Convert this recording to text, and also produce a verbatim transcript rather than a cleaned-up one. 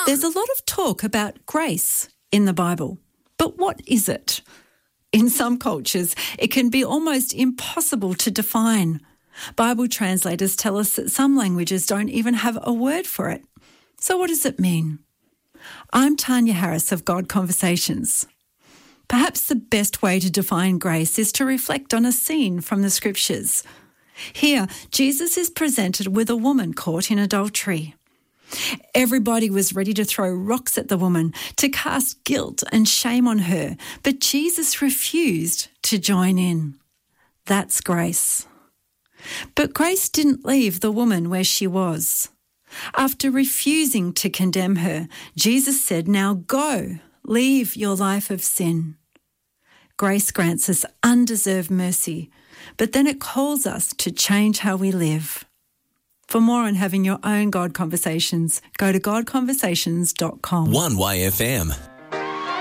There's a lot of talk about grace in the Bible, but what is it? In some cultures, it can be almost impossible to define. Bible translators tell us that some languages don't even have a word for it. So what does it mean? I'm Tanya Harris of God Conversations. Perhaps the best way to define grace is to reflect on a scene from the Scriptures. Here, Jesus is presented with a woman caught in adultery. Everybody was ready to throw rocks at the woman, to cast guilt and shame on her, but Jesus refused to join in. That's grace. But grace didn't leave the woman where she was. After refusing to condemn her, Jesus said, "Now go, leave your life of sin." Grace grants us undeserved mercy, but then it calls us to change how we live. For more on having your own God Conversations, go to god conversations dot com. one Y F M.